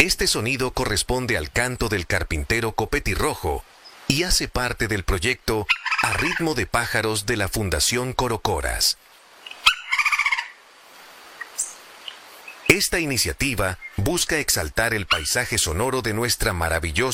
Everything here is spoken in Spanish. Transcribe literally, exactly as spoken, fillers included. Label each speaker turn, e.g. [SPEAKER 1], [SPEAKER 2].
[SPEAKER 1] Este sonido corresponde al canto del carpintero Copetirrojo y hace parte del proyecto A Ritmo de Pájaros de la Fundación Corocoras. Esta iniciativa busca exaltar el paisaje sonoro de nuestra maravillosa